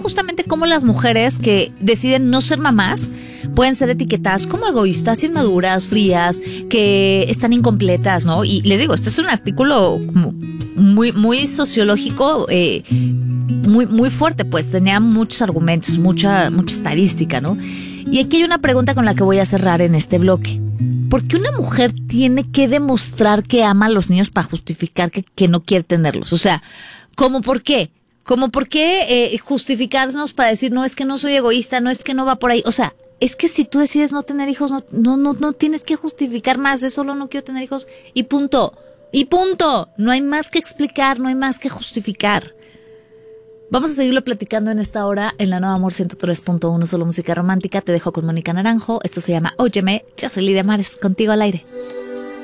justamente cómo las mujeres que deciden no ser mamás pueden ser etiquetadas como egoístas, inmaduras, frías, que están incompletas, ¿no? Y les digo, este es un artículo como muy sociológico, muy fuerte, pues tenía muchos argumentos, mucha estadística, ¿no? Y aquí hay una pregunta con la que voy a cerrar en este bloque. ¿Por qué una mujer tiene que demostrar que ama a los niños para justificar que no quiere tenerlos? O sea, ¿cómo por qué? ¿Cómo por qué justificarnos para decir, no, es que no soy egoísta, no es que no va por ahí? O sea, es que si tú decides no tener hijos, no tienes que justificar más, es solo no quiero tener hijos y punto. Y punto. No hay más que explicar, no hay más que justificar. Vamos a seguirlo platicando en esta hora en La Nueva Amor 103.1, solo música romántica. Te dejo con Mónica Naranjo. Esto se llama Óyeme. Yo soy Lidia Mares, contigo al aire.